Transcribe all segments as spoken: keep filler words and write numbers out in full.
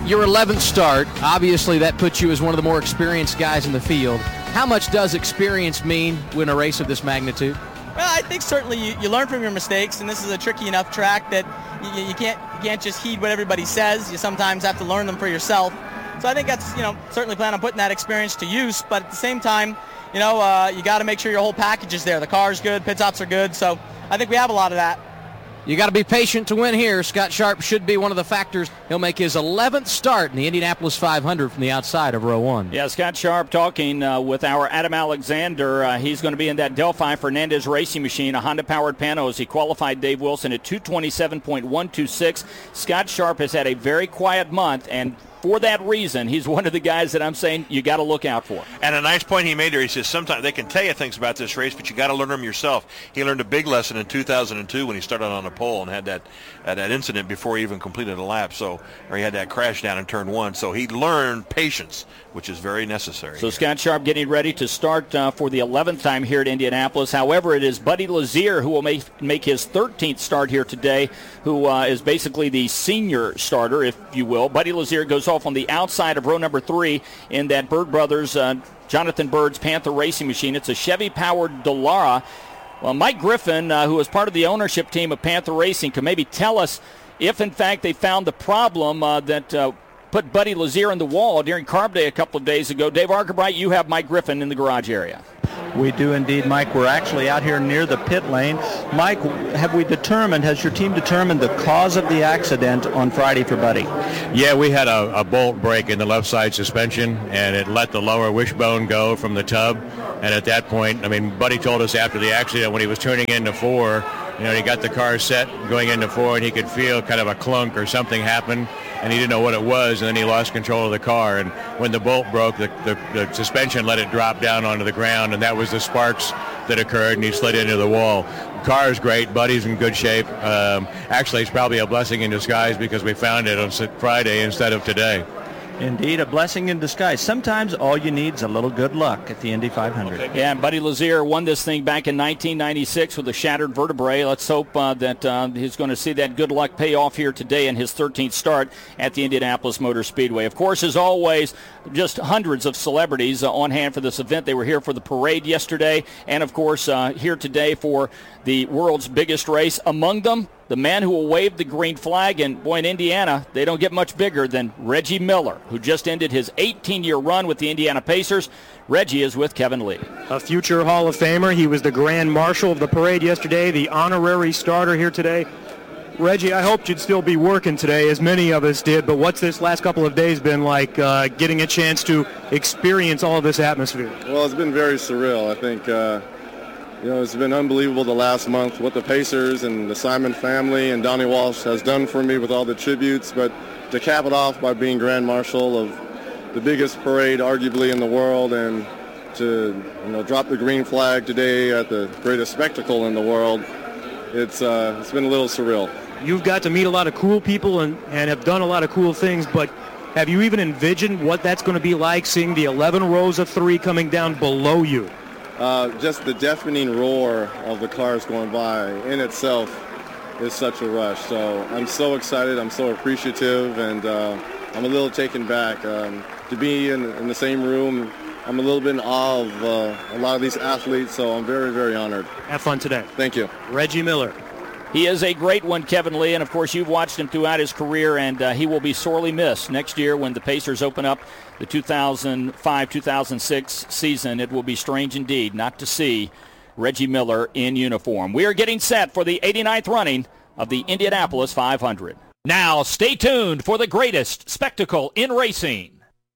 your eleventh start, obviously that puts you as one of the more experienced guys in the field. How much does experience mean in a race of this magnitude? Well, I think certainly you, you learn from your mistakes, and this is a tricky enough track that you, you can't you can't just heed what everybody says. You sometimes have to learn them for yourself. So I think that's, you know, certainly plan on putting that experience to use, but at the same time, you know, uh, you got to make sure your whole package is there. The car's good, pit stops are good, so I think we have a lot of that. You got to be patient to win here. Scott Sharp should be one of the factors. He'll make his eleventh start in the Indianapolis five hundred from the outside of row one. Yeah, Scott Sharp talking uh, with our Adam Alexander. Uh, he's going to be in that Delphi Fernandez racing machine, a Honda-powered Panos. He qualified Dave Wilson at two twenty-seven point one two six. Scott Sharp has had a very quiet month, and for that reason, he's one of the guys that I'm saying you got to look out for. And a nice point he made there, he says sometimes they can tell you things about this race, but you got to learn them yourself. He learned a big lesson in two thousand two when he started on a pole and had that uh, that incident before he even completed a lap. So, or he had that crash down in turn one. So he learned patience, which is very necessary. So Scott Sharp getting ready to start uh, for the eleventh time here at Indianapolis. However, it is Buddy Lazier who will make make his thirteenth start here today, who uh, is basically the senior starter, if you will. Buddy Lazier goes off on the outside of row number three in that Bird Brothers, uh, Jonathan Bird's Panther racing machine. It's a Chevy-powered Dallara. Well, Mike Griffin, uh, who is part of the ownership team of Panther Racing, can maybe tell us if, in fact, they found the problem uh, that uh, put Buddy Lazier in the wall during Carb Day a couple of days ago. Dave Arkerbright, you have Mike Griffin in the garage area. We do indeed, Mike. We're actually out here near the pit lane. Mike, have we determined, has your team determined the cause of the accident on Friday for Buddy? Yeah, we had a, a bolt break in the left side suspension, and it let the lower wishbone go from the tub. And at that point, I mean, Buddy told us after the accident when he was turning into four, you know, he got the car set going into four, and he could feel kind of a clunk or something happen, and he didn't know what it was, and then he lost control of the car. And when the bolt broke, the, the, the suspension let it drop down onto the ground, and that was the sparks that occurred, and he slid into the wall. The car is great. Buddy's in good shape. Um, actually, it's probably a blessing in disguise because we found it on Friday instead of today. Indeed, a blessing in disguise. Sometimes all you need is a little good luck at the Indy five hundred. Yeah, and Buddy Lazier won this thing back in nineteen ninety-six with a shattered vertebrae. Let's hope uh, that uh, he's going to see that good luck pay off here today in his thirteenth start at the Indianapolis Motor Speedway. Of course, as always, just hundreds of celebrities uh, on hand for this event. They were here for the parade yesterday and, of course, uh, here today for the world's biggest race. Among them, the man who will wave the green flag, and boy, in Indiana, they don't get much bigger than Reggie Miller, who just ended his eighteen-year run with the Indiana Pacers. Reggie is with Kevin Lee. A future Hall of Famer. He was the Grand Marshal of the parade yesterday, the honorary starter here today. Reggie, I hoped you'd still be working today, as many of us did, but what's this last couple of days been like, uh, getting a chance to experience all of this atmosphere? Well, it's been very surreal. I think, uh, you know, it's been unbelievable the last month what the Pacers and the Simon family and Donnie Walsh has done for me with all the tributes, but to cap it off by being Grand Marshal of the biggest parade arguably in the world, and to, you know, drop the green flag today at the greatest spectacle in the world, it's uh, it's been a little surreal. You've got to meet a lot of cool people and, and have done a lot of cool things, but have you even envisioned what that's going to be like, seeing the eleven rows of three coming down below you? Uh, just the deafening roar of the cars going by in itself is such a rush. So I'm so excited, I'm so appreciative, and uh, I'm a little taken back. Um, to be in, in the same room, I'm a little bit in awe of uh, a lot of these athletes, so I'm very, very honored. Have fun today. Thank you. Reggie Miller. He is a great one, Kevin Lee, and of course you've watched him throughout his career, and uh, he will be sorely missed next year when the Pacers open up the two thousand five two thousand six season. It will be strange indeed not to see Reggie Miller in uniform. We are getting set for the eighty-ninth running of the Indianapolis five hundred. Now stay tuned for the greatest spectacle in racing.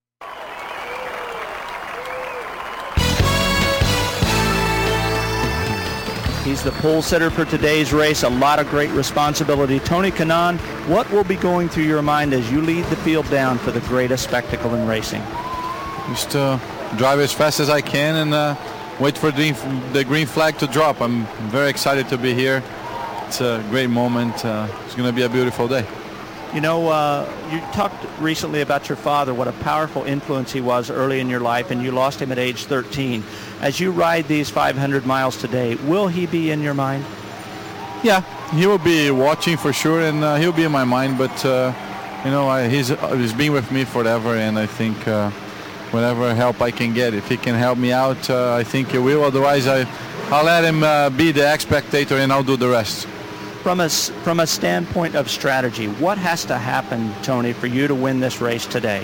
He's the pole sitter for today's race. A lot of great responsibility. Tony Kanaan, what will be going through your mind as you lead the field down for the greatest spectacle in racing? Just uh, drive as fast as I can and uh, wait for the, the green flag to drop. I'm very excited to be here. It's a great moment. Uh, it's going to be a beautiful day. You know, uh, you talked recently about your father, what a powerful influence he was early in your life, and you lost him at age thirteen. As you ride these five hundred miles today, will he be in your mind? Yeah, he will be watching for sure, and uh, he'll be in my mind, but uh, you know, I, he's he's been with me forever, and I think uh, whatever help I can get, if he can help me out, uh, I think he will. Otherwise, I I'll let him uh, be the spectator, and I'll do the rest. From a from a standpoint of strategy, what has to happen, Tony, for you to win this race today?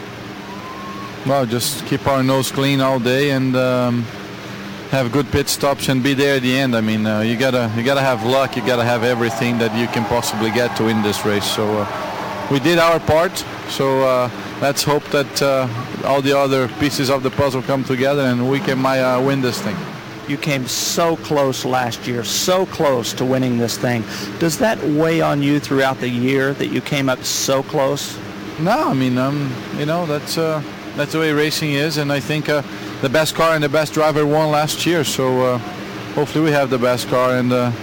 Well, just keep our nose clean all day and um, have good pit stops and be there at the end. I mean, uh, you gotta you gotta have luck. You gotta have everything that you can possibly get to win this race. So uh, we did our part. So uh, let's hope that uh, all the other pieces of the puzzle come together and we can uh, win this thing. You came so close last year, so close to winning this thing. Does that weigh on you throughout the year that you came up so close? No, I mean, um, you know, that's. Uh, That's the way racing is, and I think uh, the best car and the best driver won last year. So uh, hopefully we have the best car and uh,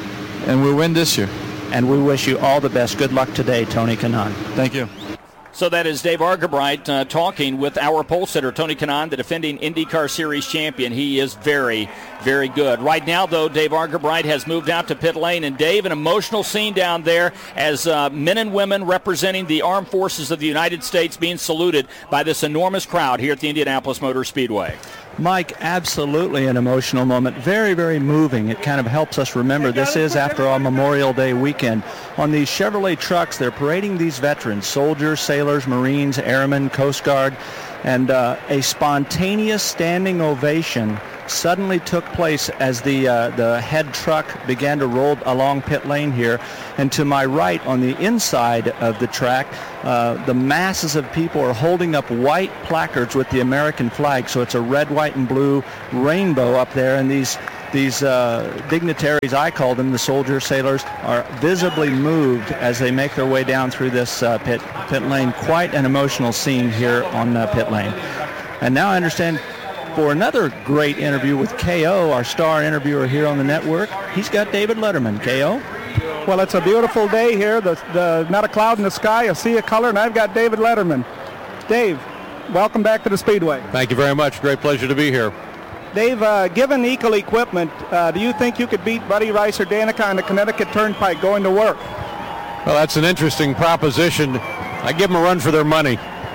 and we win this year. And we wish you all the best. Good luck today, Tony Kanaan. Thank you. So that is Dave Argabright uh, talking with our pole sitter, Tony Kanaan, the defending IndyCar Series champion. He is very, very good. Right now, though, Dave Argabright has moved out to pit lane. And, Dave, an emotional scene down there as uh, men and women representing the armed forces of the United States being saluted by this enormous crowd here at the Indianapolis Motor Speedway. Mike, absolutely an emotional moment. Very, very moving. It kind of helps us remember this is, after all, Memorial Day weekend. On these Chevrolet trucks, they're parading these veterans, soldiers, sailors, Marines, airmen, Coast Guard, and uh, a spontaneous standing ovation suddenly took place as the uh, the head truck began to roll along pit lane here. And to my right, on the inside of the track, uh, the masses of people are holding up white placards with the American flag. So it's a red, white, and blue rainbow up there. And these these uh, dignitaries, I call them, the soldiers, sailors, are visibly moved as they make their way down through this uh, pit pit lane. Quite an emotional scene here on uh, pit lane. And now I understand, for another great interview with K O, our star interviewer here on the network, he's got David Letterman. K O? Well, it's a beautiful day here. The, the not a cloud in the sky, a sea of color, and I've got David Letterman. Dave, welcome back to the Speedway. Thank you very much. Great pleasure to be here. Dave, uh, given equal equipment, uh, do you think you could beat Buddy Rice or Danica on the Connecticut Turnpike going to work? Well, that's an interesting proposition. I give them a run for their money.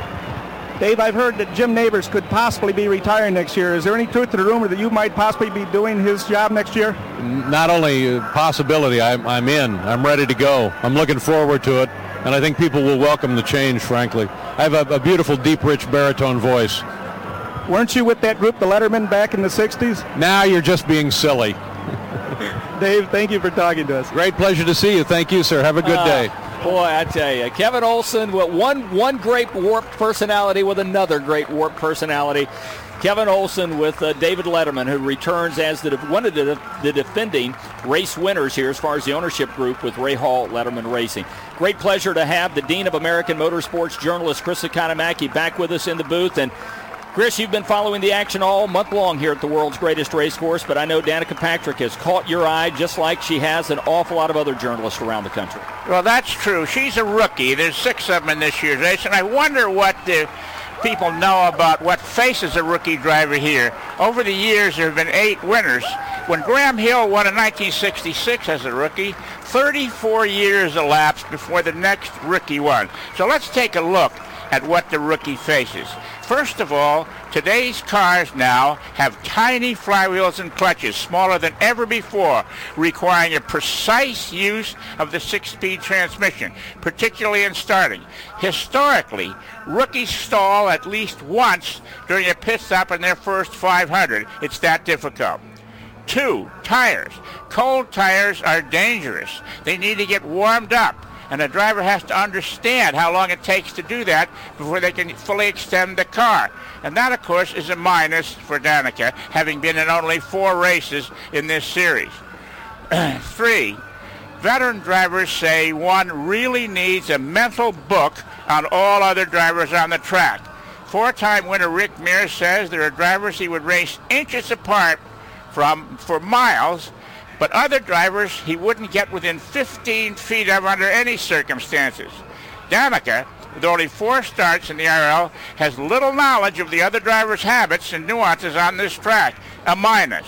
Dave, I've heard that Jim Neighbors could possibly be retiring next year. Is there any truth to the rumor that you might possibly be doing his job next year? Not only a possibility, I'm, I'm in. I'm ready to go. I'm looking forward to it, and I think people will welcome the change, frankly. I have a, a beautiful, deep, rich baritone voice. Weren't you with that group, the Letterman, back in the sixties? Now you're just being silly. Dave, thank you for talking to us. Great pleasure to see you. Thank you, sir. Have a good uh, day. Boy, I tell you, Kevin Olson, with one one great warped personality with another great warped personality. Kevin Olson with uh, David Letterman, who returns as the one of the, the defending race winners here as far as the ownership group with Ray Hall Letterman Racing. Great pleasure to have the Dean of American Motorsports journalist Chris Economaki back with us in the booth. And Chris, you've been following the action all month long here at the world's greatest race course, but I know Danica Patrick has caught your eye just like she has an awful lot of other journalists around the country. Well, that's true. She's a rookie. There's six of them in this year's race, and I wonder what the people know about what faces a rookie driver here. Over the years, there have been eight winners. When Graham Hill won in nineteen sixty-six as a rookie, thirty-four years elapsed before the next rookie won. So let's take a look at what the rookie faces. First of all, today's cars now have tiny flywheels and clutches, smaller than ever before, requiring a precise use of the six-speed transmission, particularly in starting. Historically, rookies stall at least once during a pit stop in their first five hundred. It's that difficult. Two, tires. Cold tires are dangerous. They need to get warmed up, and the driver has to understand how long it takes to do that before they can fully extend the car. And that, of course, is a minus for Danica, having been in only four races in this series. Three, veteran drivers say one really needs a mental book on all other drivers on the track. Four-time winner Rick Mears says there are drivers he would race inches apart from for miles, but other drivers he wouldn't get within fifteen feet of under any circumstances. Danica, with only four starts in the R L, has little knowledge of the other drivers' habits and nuances on this track, a minus.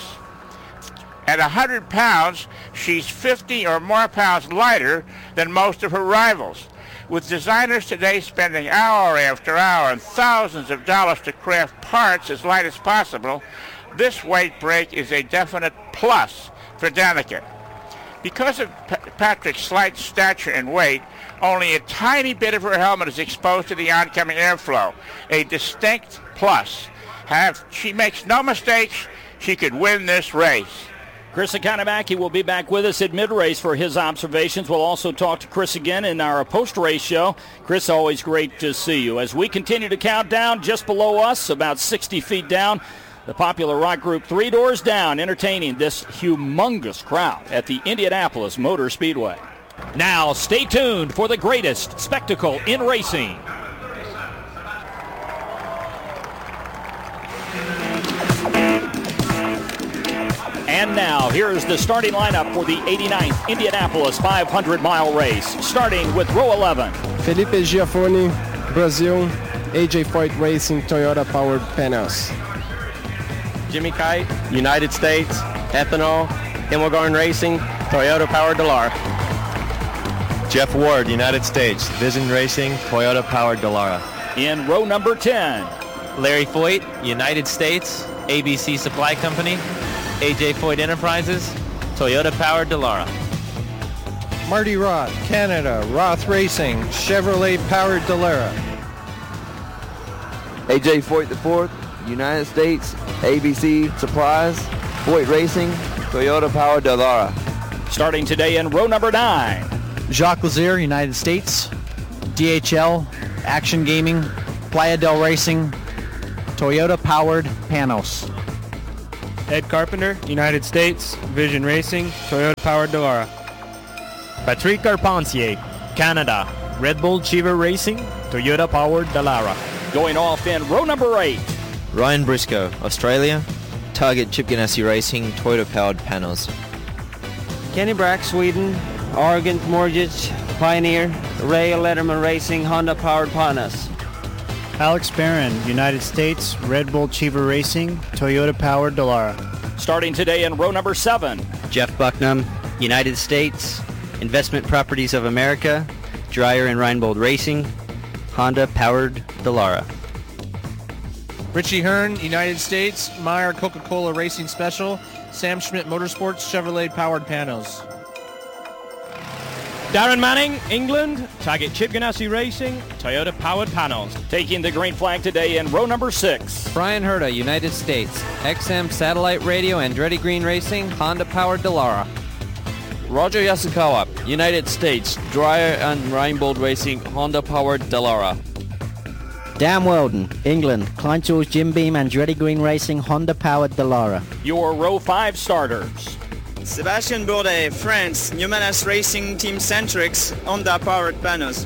At one hundred pounds, she's fifty or more pounds lighter than most of her rivals. With designers today spending hour after hour and thousands of dollars to craft parts as light as possible, this weight brake is a definite plus for Danica. Because of P- Patrick's slight stature and weight, only a tiny bit of her helmet is exposed to the oncoming airflow, a distinct plus. Have, she makes no mistakes, she could win this race. Chris Economaki will be back with us at mid-race for his observations. We'll also talk to Chris again in our post-race show. Chris, always great to see you. As we continue to count down, just below us, about sixty feet down, the popular rock group Three Doors Down entertaining this humongous crowd at the Indianapolis Motor Speedway. Now, stay tuned for the greatest spectacle in racing. And now, here's the starting lineup for the eighty-ninth Indianapolis five hundred mile race, starting with row eleven. Felipe Giafoni, Brazil, A J Foyt Racing, Toyota-powered Panos. Jimmy Kite, United States, Ethanol, Himmelgarn Racing, Toyota-powered Dallara. Jeff Ward, United States, Vision Racing, Toyota-powered Dallara. In row number ten. Larry Foyt, United States, A B C Supply Company, A J Foyt Enterprises, Toyota-powered Dallara. Marty Roth, Canada, Roth Racing, Chevrolet-powered Dallara. A J Foyt the fourth, United States, A B C Supplies, Foyt Racing, Toyota-powered Dallara. Starting today in row number nine. Jacques Lazier, United States, D H L, Action Gaming, Playa del Racing, Toyota-powered Panos. Ed Carpenter, United States, Vision Racing, Toyota-powered Dallara. Patrick Carpentier, Canada, Red Bull Chiva Racing, Toyota-powered Dallara. Going off in row number eight. Ryan Briscoe, Australia, Target Chip Ganassi Racing, Toyota-powered Panos. Kenny Brack, Sweden, Oregon Mortgage, Pioneer, Ray Letterman Racing, Honda-powered Panos. Alex Barron, United States, Red Bull Chiva Racing, Toyota-powered Dallara. Starting today in row number seven. Jeff Bucknam, United States, Investment Properties of America, Dreyer and Reinbold Racing, Honda-powered Dallara. Richie Hearn, United States, Meyer Coca-Cola Racing Special, Sam Schmidt Motorsports, Chevrolet-powered Panos. Darren Manning, England, Target Chip Ganassi Racing, Toyota-powered Panos. Taking the green flag today in row number six. Brian Herta, United States, X M Satellite Radio, Andretti Green Racing, Honda-powered Dallara. Roger Yasukawa, United States, Dreyer and Reinbold Racing, Honda-powered Dallara. Dan Weldon, England, Klein Tools, Jim Beam, Andretti Green Racing, Honda-powered Dallara. Your row five starters. Sebastian Bourdais, France, Numanas Racing Team Centrix, Honda-powered Panos.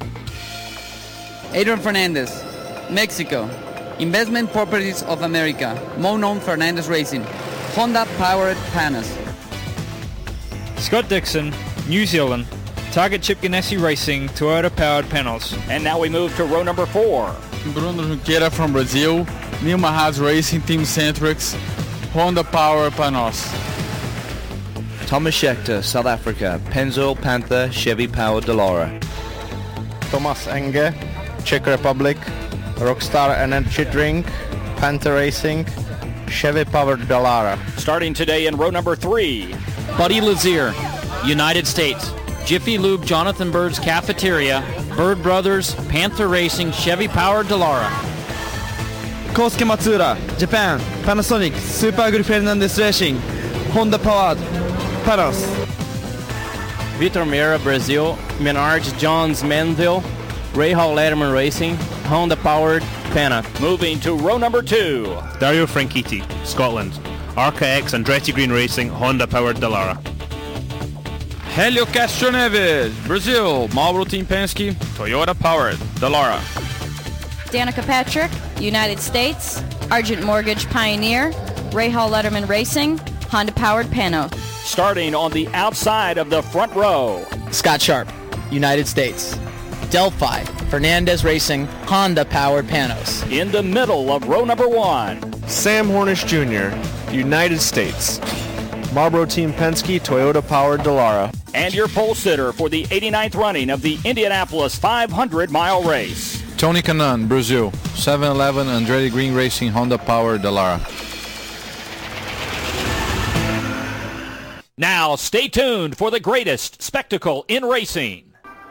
Adrian Fernandez, Mexico, Investment Properties of America, Monon Fernandez Racing, Honda-powered Panos. Scott Dixon, New Zealand, Target Chip Ganassi Racing, Toyota-powered Panos. And now we move to row number four. Bruno Junqueira from Brazil, Nilma Haas Racing Team Centrix, Honda-powered Panos. Thomas Schechter, South Africa, Pennzoil Panther, Chevy-powered Dallara. Thomas Enge, Czech Republic, Rockstar Energy Drink, Panther Racing, Chevy-powered Dallara. Starting today in row number three. Buddy Lazier, United States, Jiffy Lube, Jonathan Bird's Cafeteria, Bird Brothers, Panther Racing, Chevy-powered Dallara. Kosuke Matsuura, Japan, Panasonic, Super Agri Fernandez Racing, Honda-powered Panos. Vitor Meira, Brazil, Menards Johns Manville, Rahal Letterman Racing, Honda-powered Pana. Moving to row number two. Dario Franchitti, Scotland, R K X Andretti Green Racing, Honda-powered Dallara. Helio Castro Neves, Brazil, Marlboro Team Penske, Toyota-powered Dallara. Danica Patrick, United States, Argent Mortgage Pioneer, Rahal Letterman Racing, Honda-powered Pano. Starting on the outside of the front row. Scott Sharp, United States, Delphi, Fernandez Racing, Honda-powered Panos. In the middle of row number one. Sam Hornish Junior, United States, Marlboro Team Penske, Toyota-powered Dallara. And your pole sitter for the eighty-ninth running of the Indianapolis five hundred mile race. Tony Kanaan, Brazil. seven eleven Andretti Green Racing Honda Power Dallara. Now stay tuned for the greatest spectacle in racing.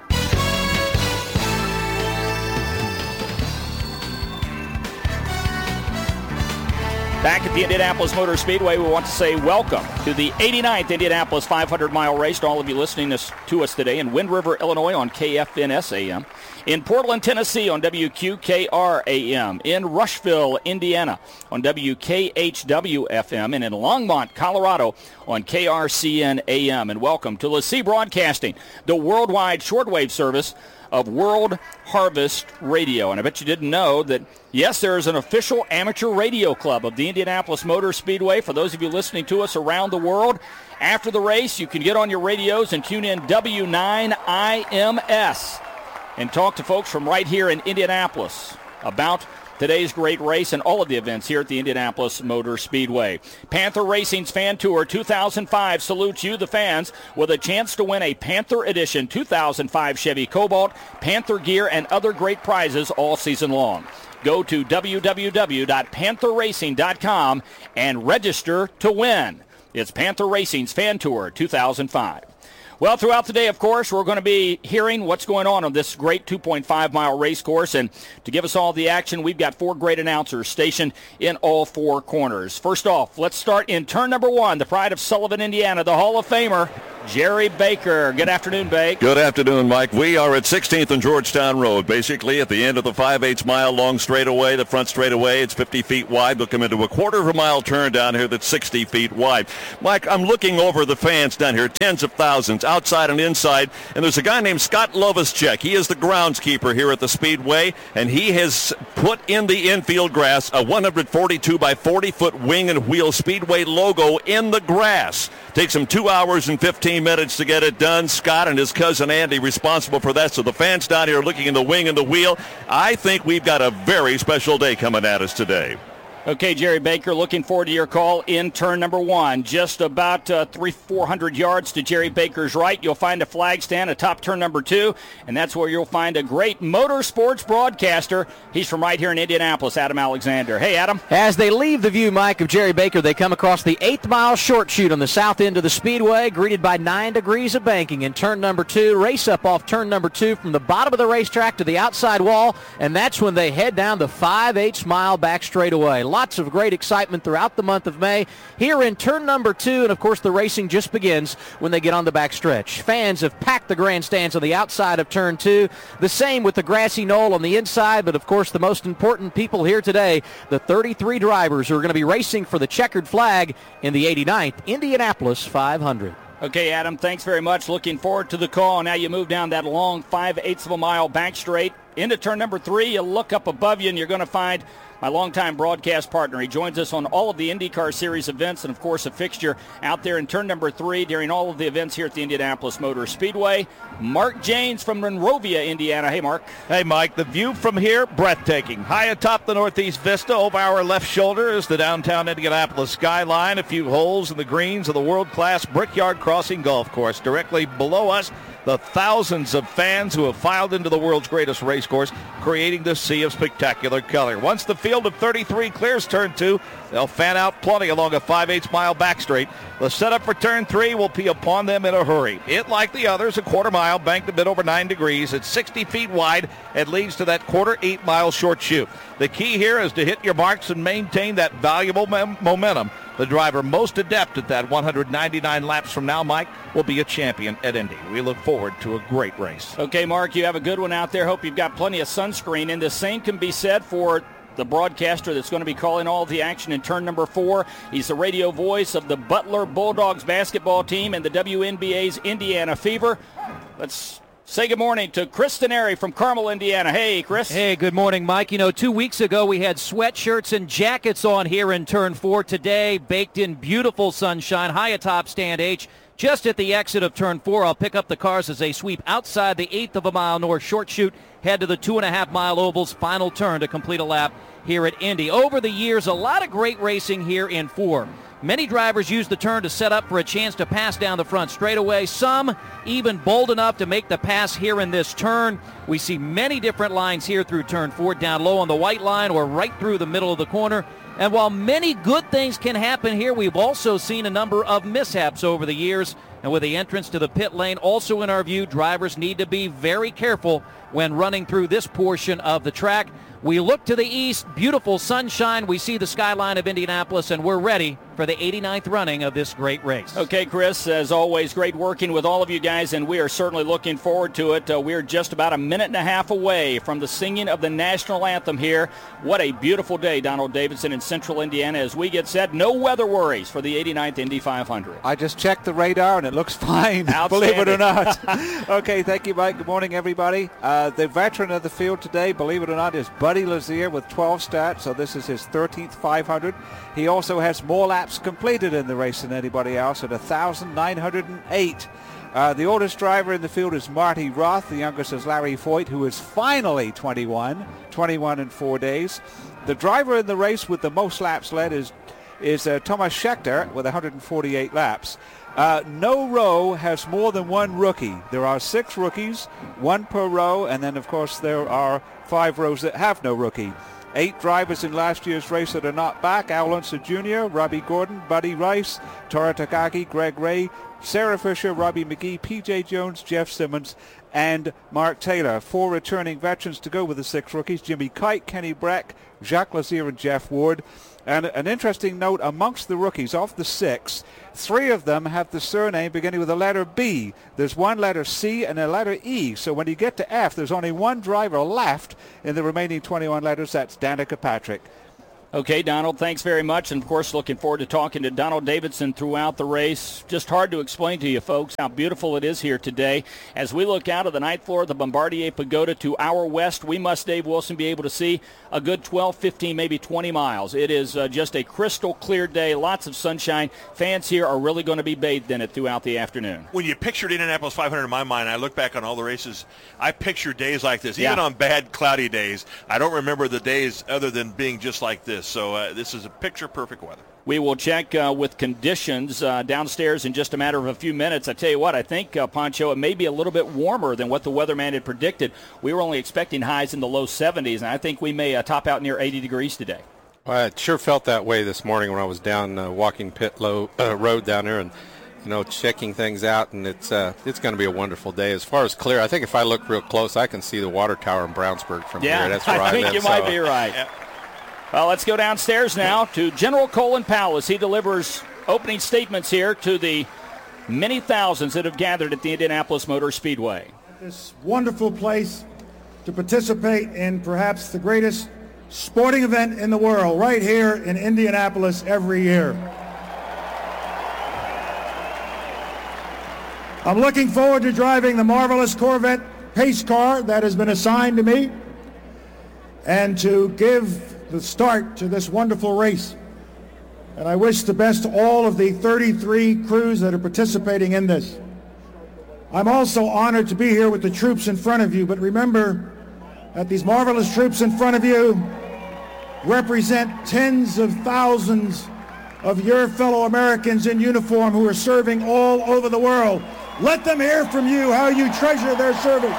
Back at the Indianapolis Motor Speedway, we want to say welcome to the eighty-ninth Indianapolis five hundred mile race to all of you listening to us today in Wind River, Illinois on K F N S A M, in Portland, Tennessee on W Q K R A M, in Rushville, Indiana on W K H W F M, and in Longmont, Colorado on K R C N A M. And welcome to LeSee Broadcasting, the worldwide shortwave service of World Harvest Radio. And I bet you didn't know that, yes, there is an official amateur radio club of the Indianapolis Motor Speedway. For those of you listening to us around the world, after the race, you can get on your radios and tune in W nine I M S and talk to folks from right here in Indianapolis about today's great race and all of the events here at the Indianapolis Motor Speedway. Panther Racing's Fan Tour two thousand five salutes you, the fans, with a chance to win a Panther Edition two thousand five Chevy Cobalt, Panther gear, and other great prizes all season long. Go to w w w dot panther racing dot com and register to win. It's Panther Racing's Fan Tour two thousand five. Well, throughout the day, of course, we're going to be hearing what's going on on this great two point five mile race course. And to give us all the action, we've got four great announcers stationed in all four corners. First off, let's start in turn number one, the pride of Sullivan, Indiana, the Hall of Famer, Jerry Baker. Good afternoon, Bake. Good afternoon, Mike. We are at sixteenth and Georgetown Road, basically at the end of the five eighths mile long straightaway, the front straightaway. It's fifty feet wide. We'll come into a quarter of a mile turn down here that's sixty feet wide. Mike, I'm looking over the fans down here, tens of thousands, outside and inside, and there's a guy named Scott Lovischek. He is the groundskeeper here at the Speedway, and he has put in the infield grass a one forty-two by forty foot wing and wheel Speedway logo in the grass. Takes him two hours and fifteen minutes to get it done. Scott and his cousin Andy responsible for that. So the fans down here are looking in the wing and the wheel. I think we've got a very special day coming at us today. Okay, Jerry Baker, looking forward to your call in turn number one. Just about uh, three, four hundred yards to Jerry Baker's right, you'll find a flag stand atop turn number two, and that's where you'll find a great motorsports broadcaster. He's from right here in Indianapolis, Adam Alexander. Hey, Adam. As they leave the view, Mike, of Jerry Baker, they come across the eighth mile short chute on the south end of the Speedway, greeted by nine degrees of banking in turn number two. Race up off turn number two from the bottom of the racetrack to the outside wall, and that's when they head down the five eighths mile back straightaway. Lots of great excitement throughout the month of May here in turn number two, and of course the racing just begins when they get on the back stretch. Fans have packed the grandstands on the outside of turn two, the same with the grassy knoll on the inside, but of course the most important people here today, the thirty-three drivers who are going to be racing for the checkered flag in the eighty-ninth Indianapolis five hundred. Okay, Adam, thanks very much. Looking forward to the call. Now you move down that long five eighths of a mile back straight into turn number three. You look up above you and you're going to find my longtime broadcast partner. He joins us on all of the IndyCar Series events and, of course, a fixture out there in turn number three during all of the events here at the Indianapolis Motor Speedway. Mark Janes from Monrovia, Indiana. Hey, Mark. Hey, Mike. The view from here, breathtaking. High atop the northeast vista, over our left shoulder is the downtown Indianapolis skyline. A few holes in the greens of the world-class Brickyard Crossing Golf Course. Directly below us, the thousands of fans who have filed into the world's greatest race course, creating this sea of spectacular color. Once the field of thirty-three clears turn two, they'll fan out plenty along a five eighths mile back straight. The setup for turn three will be upon them in a hurry. It, like the others, a quarter mile, banked a bit over nine degrees. It's sixty feet wide and leads to that quarter eight mile short chute. The key here is to hit your marks and maintain that valuable mem- momentum. The driver most adept at that one hundred ninety-nine laps from now, Mike, will be a champion at Indy. We look forward to a great race. Okay, Mark, you have a good one out there. Hope you've got plenty of sunscreen. And the same can be said for the broadcaster that's going to be calling all the action in turn number four. He's the radio voice of the Butler Bulldogs basketball team and the W N B A's Indiana Fever. Let's say good morning to Chris Denary from Carmel, Indiana. Hey, Chris. Hey, good morning, Mike. You know, two weeks ago we had sweatshirts and jackets on here in turn four. Today, baked in beautiful sunshine, high atop stand H. Just at the exit of turn four, I'll pick up the cars as they sweep outside the eighth of a mile north short chute, head to the two and a half mile oval's final turn to complete a lap here at Indy. Over the years, a lot of great racing here in four. Many drivers use the turn to set up for a chance to pass down the front straightaway. Some even bold enough to make the pass here in this turn. We see many different lines here through turn four, down low on the white line or right through the middle of the corner. And while many good things can happen here, we've also seen a number of mishaps over the years. And with the entrance to the pit lane also in our view, drivers need to be very careful when running through this portion of the track. We look to the east, beautiful sunshine. We see the skyline of Indianapolis, and we're ready for the eighty-ninth running of this great race. Okay, Chris, as always, great working with all of you guys, and we are certainly looking forward to it. Uh, we're just about a minute and a half away from the singing of the national anthem here. What a beautiful day, Donald Davidson, in central Indiana, as we get set. No weather worries for the eighty-ninth Indy five hundred. I just checked the radar, and it looks fine, believe it or not. Okay, thank you, Mike. Good morning, everybody. Uh, the veteran of the field today, believe it or not, is Buddy Lazier with twelve starts, so this is his thirteenth five hundred. He also has more laps completed in the race than anybody else at one thousand nine hundred eight. Uh, the oldest driver in the field is Marty Roth. The youngest is Larry Foyt, who is finally twenty-one, twenty-one in four days. The driver in the race with the most laps led is, is uh, Thomas Scheckter with one hundred forty-eight laps. Uh, no row has more than one rookie. There are six rookies, one per row, and then, of course, there are five rows that have no rookie. Eight drivers in last year's race that are not back: Al Unser Junior, Robbie Gordon, Buddy Rice, Tora Takagi, Greg Ray, Sarah Fisher, Robbie McGee, P J Jones, Jeff Simmons, and Mark Taylor. Four returning veterans to go with the six rookies: Jimmy Kite, Kenny Breck, Jacques Lazier, and Jeff Ward. And an interesting note, amongst the rookies, of the six, three of them have the surname beginning with a letter B. There's one letter C and a letter E. So when you get to F, there's only one driver left in the remaining twenty-one letters. That's Danica Patrick. Okay, Donald, thanks very much. And, of course, looking forward to talking to Donald Davidson throughout the race. Just hard to explain to you, folks, how beautiful it is here today. As we look out of the ninth floor of the Bombardier Pagoda to our west, we must, Dave Wilson, be able to see a good twelve, fifteen, maybe twenty miles. It is uh, just a crystal clear day, lots of sunshine. Fans here are really going to be bathed in it throughout the afternoon. When you pictured Indianapolis five hundred in my mind, I look back on all the races, I picture days like this. Yeah. Even on bad, cloudy days, I don't remember the days other than being just like this. So uh, this is a picture-perfect weather. We will check uh, with conditions uh, downstairs in just a matter of a few minutes. I tell you what, I think, uh, Pancho, it may be a little bit warmer than what the weatherman had predicted. We were only expecting highs in the low seventies, and I think we may uh, top out near eighty degrees today. Well, it sure felt that way this morning when I was down uh, walking pit low, uh, road down there and, you know, checking things out, and it's uh, it's going to be a wonderful day. As far as clear, I think if I look real close, I can see the water tower in Brownsburg from yeah, here. That's where I I'm think at, you so. might be right. Yeah. Well, let's go downstairs now to General Colin Powell as he delivers opening statements here to the many thousands that have gathered at the Indianapolis Motor Speedway. This wonderful place to participate in perhaps the greatest sporting event in the world right here in Indianapolis every year. I'm looking forward to driving the marvelous Corvette pace car that has been assigned to me and to give the start to this wonderful race. And I wish the best to all of the thirty-three crews that are participating in this. I'm also honored to be here with the troops in front of you, but remember that these marvelous troops in front of you represent tens of thousands of your fellow Americans in uniform who are serving all over the world. Let them hear from you how you treasure their service.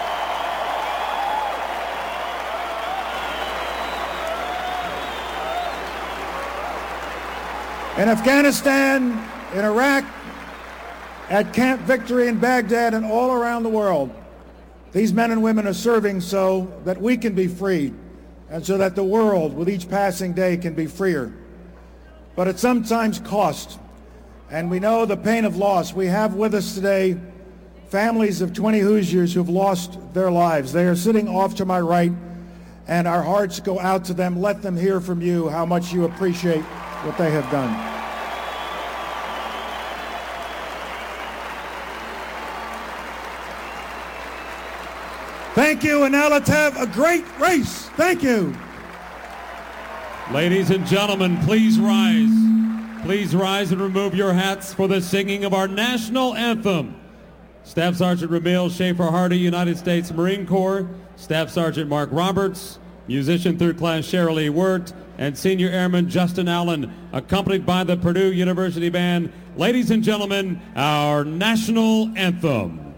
In Afghanistan, in Iraq, at Camp Victory in Baghdad, and all around the world, these men and women are serving so that we can be freed and so that the world, with each passing day, can be freer. But it sometimes costs, and we know the pain of loss. We have with us today families of twenty Hoosiers who've lost their lives. They are sitting off to my right, and our hearts go out to them. Let them hear from you how much you appreciate what they have done. Thank you, and now let's have a great race. Thank you. Ladies and gentlemen, please rise. Please rise and remove your hats for the singing of our national anthem. Staff Sergeant Ramil Schaefer Hardy, United States Marine Corps. Staff Sergeant Mark Roberts, Musician third class Cheryl Lee Wirt, and Senior Airman Justin Allen, accompanied by the Purdue University Band. Ladies and gentlemen, our national anthem.